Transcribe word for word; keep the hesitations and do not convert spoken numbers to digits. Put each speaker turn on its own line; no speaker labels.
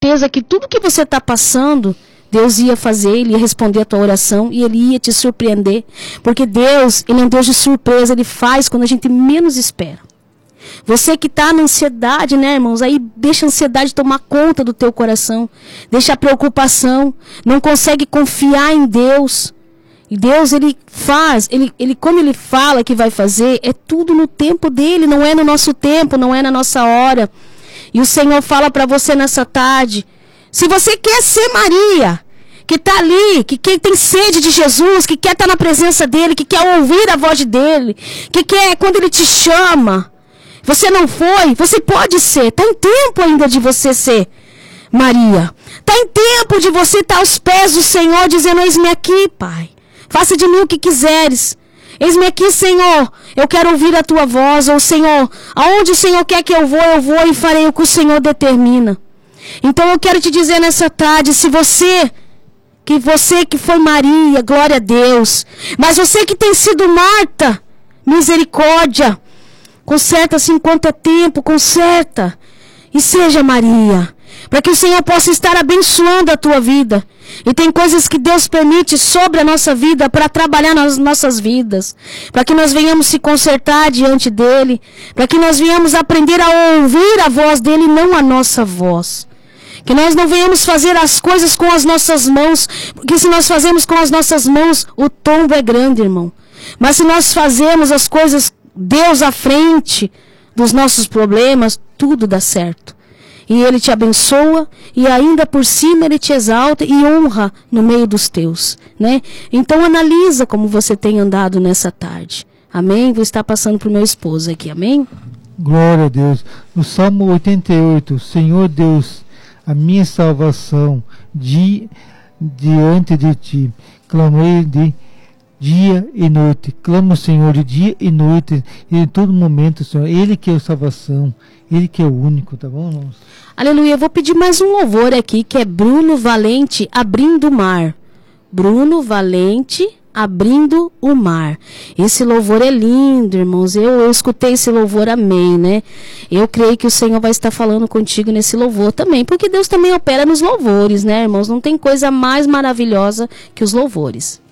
certeza que tudo que você está passando, Deus ia fazer, Ele ia responder a tua oração e Ele ia te surpreender. Porque Deus, Ele é um Deus de surpresa, Ele faz quando a gente menos espera. Você que está na ansiedade, né, irmãos? Aí deixa a ansiedade tomar conta do teu coração. Deixa a preocupação. Não consegue confiar em Deus. E Deus, Ele faz, ele, ele, quando Ele fala que vai fazer, é tudo no tempo dEle, não é no nosso tempo, não é na nossa hora. E o Senhor fala para você nessa tarde, se você quer ser Maria, que está ali, que, que tem sede de Jesus, que quer estar na presença dEle, que quer ouvir a voz dEle, que quer, quando Ele te chama, você não foi, você pode ser, está em tempo ainda de você ser Maria. Está em tempo de você estar aos pés do Senhor, dizendo, eis-me aqui, Pai. Faça de mim o que quiseres. Eis-me aqui, Senhor. Eu quero ouvir a tua voz. Ou, Senhor, aonde o Senhor quer que eu vou, eu vou e farei o que o Senhor determina. Então eu quero te dizer nessa tarde, se você, que você que foi Maria, glória a Deus. Mas você que tem sido Marta, misericórdia. Conserta-se enquanto é tempo, conserta. E seja Maria. Para que o Senhor possa estar abençoando a tua vida. E tem coisas que Deus permite sobre a nossa vida para trabalhar nas nossas vidas. Para que nós venhamos se consertar diante dEle. Para que nós venhamos aprender a ouvir a voz dEle e não a nossa voz. Que nós não venhamos fazer as coisas com as nossas mãos. Porque se nós fazemos com as nossas mãos, o tombo é grande, irmão. Mas se nós fazemos as coisas, Deus à frente dos nossos problemas, tudo dá certo. E Ele te abençoa, e ainda por cima Ele te exalta e honra no meio dos teus, né? Então analisa como você tem andado nessa tarde. Amém? Vou estar passando para o meu esposo aqui, amém?
Glória a Deus. No Salmo oitenta e oito, Senhor Deus, a minha salvação, di, diante de Ti, clamei de dia e noite, clamo, Senhor, de dia e noite, e em todo momento, Senhor, Ele que é a salvação, Ele que é o único, tá bom, irmãos?
Aleluia, eu vou pedir mais um louvor aqui, que é Bruno Valente, Abrindo o Mar. Bruno Valente, Abrindo o Mar. Esse louvor é lindo, irmãos, eu, eu escutei esse louvor, amém, né? Eu creio que o Senhor vai estar falando contigo nesse louvor também, porque Deus também opera nos louvores, né, irmãos? Não tem coisa mais maravilhosa que os louvores.